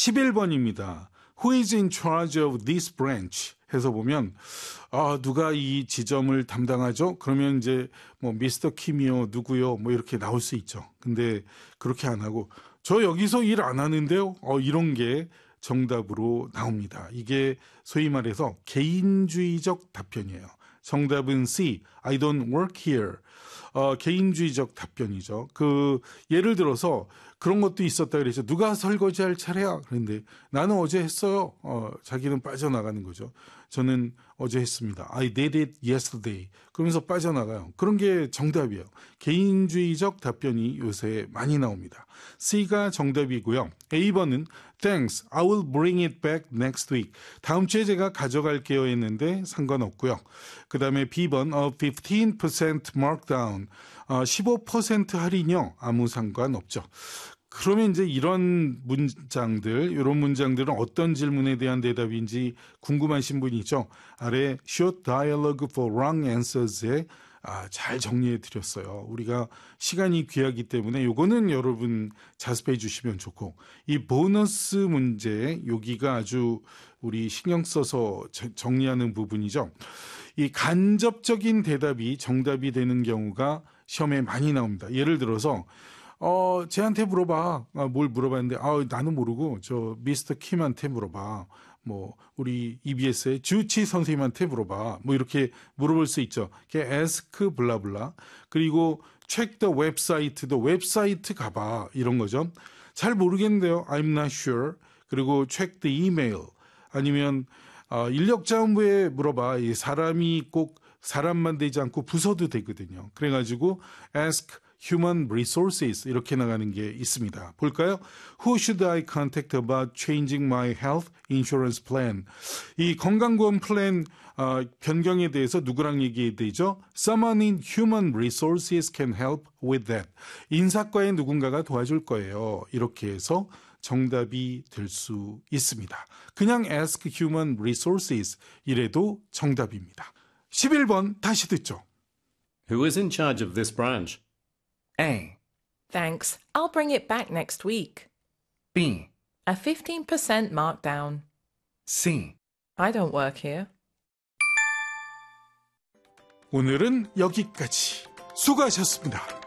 11번입니다. Who is in charge of this branch? 해서 보면 누가 이 지점을 담당하죠? 그러면 이제 뭐 미스터 킴이요, 누구요, 뭐 이렇게 나올 수 있죠. 근데 그렇게 안 하고 저 여기서 일 안 하는데요. 이런 게 정답으로 나옵니다. 이게 소위 말해서 개인주의적 답변이에요. 정답은 C. I don't work here. 개인주의적 답변이죠. 예를 들어서 그런 것도 있었다 그랬죠. 누가 설거지할 차례야? 그런데 나는 어제 했어요. 자기는 빠져나가는 거죠. 저는 어제 했습니다. I did it yesterday. 그러면서 빠져나가요. 그런 게 정답이에요. 개인주의적 답변이 요새 많이 나옵니다. C가 정답이고요. A번은 Thanks, I will bring it back next week. 다음 주에 제가 가져갈게요 했는데 상관없고요. 그 다음에 B번 15% markdown, 15% 할인요. 아무 상관없죠. 그러면 이제 이런 문장들은 어떤 질문에 대한 대답인지 궁금하신 분이 있죠. 아래 short dialogue for wrong answers에 잘 정리해 드렸어요. 우리가 시간이 귀하기 때문에 요거는 여러분 자습해 주시면 좋고, 이 보너스 문제 여기가 아주 우리 신경 써서 정리하는 부분이죠. 이 간접적인 대답이 정답이 되는 경우가 시험에 많이 나옵니다. 예를 들어서 쟤한테 물어봐. 뭘 물어봤는데 나는 모르고 저 미스터 킴한테 물어봐. 뭐 우리 EBS의 주치 선생님한테 물어봐. 뭐 이렇게 물어볼 수 있죠. ask 블라블라. 그리고 check the website도 웹사이트 가봐. 이런 거죠. 잘 모르겠는데요. I'm not sure. 그리고 check the email. 아니면 인력자원부에 물어봐. 이 사람이 꼭 사람만 되지 않고 부서도 되거든요. 그래가지고 ask Human Resources 이렇게 나가는 게 있습니다. 볼까요? Who should I contact about changing my health insurance plan? 이 건강보험 플랜 변경에 대해서 누구랑 얘기해야 되죠? Someone in Human Resources can help with that. 인사과에 누군가가 도와줄 거예요. 이렇게 해서 정답이 될 수 있습니다. 그냥 ask Human Resources 이래도 정답입니다. 11번 다시 듣죠. Who is in charge of this branch? A. Thanks, I'll bring it back next week. B. A 15% markdown. C. I don't work here. 오늘은 여기까지. 수고하셨습니다.